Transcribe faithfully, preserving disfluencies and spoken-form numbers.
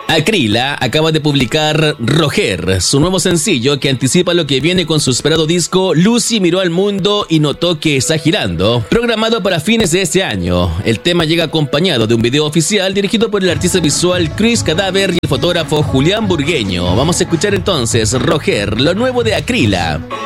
Acrila acaba de publicar Roger, su nuevo sencillo que anticipa lo que viene con su esperado disco Lucy miró al mundo y notó que está girando, programado para fines de este año. El tema llega acompañado de un video oficial dirigido por el artista visual Chris Cadáver y el fotógrafo Julián Burgueño. Vamos a escuchar entonces Roger, lo nuevo de Acrila.